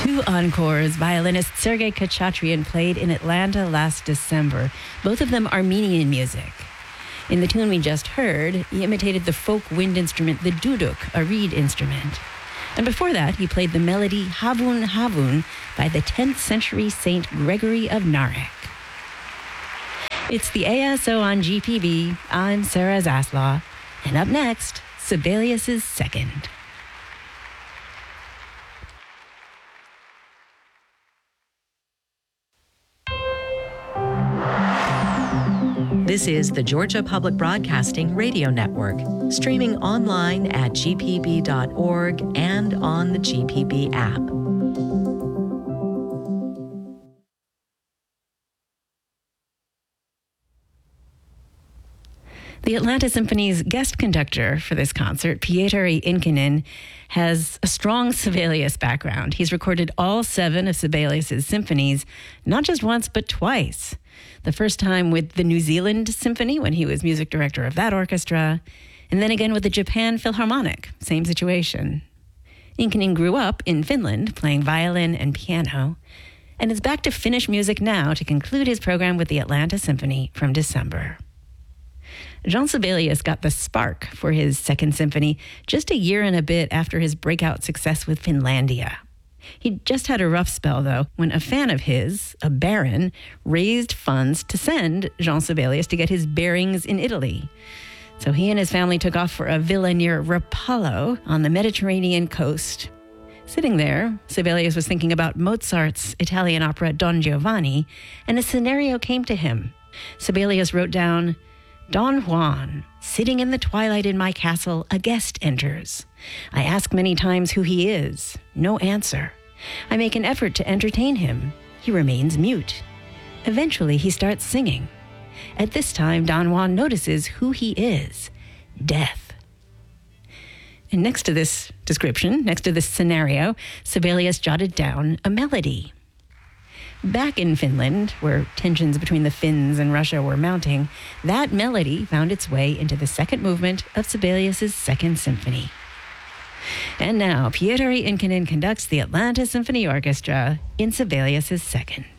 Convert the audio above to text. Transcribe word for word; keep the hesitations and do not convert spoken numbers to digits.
Two encores violinist Sergei Khachatryan played in Atlanta last December, both of them Armenian music. In the tune we just heard, he imitated the folk wind instrument, the duduk, a reed instrument. And before that, he played the melody Havun Havun by the tenth century Saint Gregory of Narek. It's the A S O on G P B. I'm Sarah Zaslaw. And up next, Sibelius' Second. This is the Georgia Public Broadcasting Radio Network, streaming online at g p b dot org and on the G P B app. The Atlanta Symphony's guest conductor for this concert, Pietari Inkinen, has a strong Sibelius background. He's recorded all seven of Sibelius' symphonies, not just once, but twice. The first time with the New Zealand Symphony when he was music director of that orchestra, and then again with the Japan Philharmonic, same situation. Inkinen grew up in Finland playing violin and piano, and is back to Finnish music now to conclude his program with the Atlanta Symphony from December. Jean Sibelius got the spark for his Second Symphony just a year and a bit after his breakout success with Finlandia. He'd just had a rough spell, though, when a fan of his, a baron, raised funds to send Jean Sibelius to get his bearings in Italy. So he and his family took off for a villa near Rapallo on the Mediterranean coast. Sitting there, Sibelius was thinking about Mozart's Italian opera Don Giovanni, and a scenario came to him. Sibelius wrote down, Don Juan, sitting in the twilight in my castle, a guest enters. I ask many times who he is. No answer. I make an effort to entertain him. He remains mute. Eventually, he starts singing. At this time, Don Juan notices who he is. Death. And next to this description, next to this scenario, Sibelius jotted down a melody. Back in Finland, where tensions between the Finns and Russia were mounting, that melody found its way into the second movement of Sibelius' Second Symphony. And now, Pietari Inkinen conducts the Atlanta Symphony Orchestra in Sibelius' Second.